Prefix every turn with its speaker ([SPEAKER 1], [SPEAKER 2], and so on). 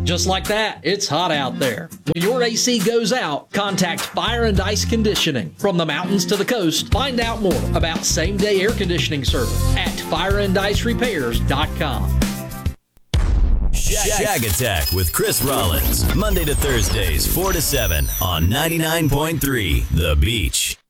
[SPEAKER 1] Just like that, it's hot out there. When your AC goes out, contact Fire and Ice Conditioning. From the mountains to the coast, find out more about same-day air conditioning service at fireandIceRepairs.com.
[SPEAKER 2] Shag Attack with Chris Rollins, Monday to Thursdays, 4 to 7 on 99.3 The Beach.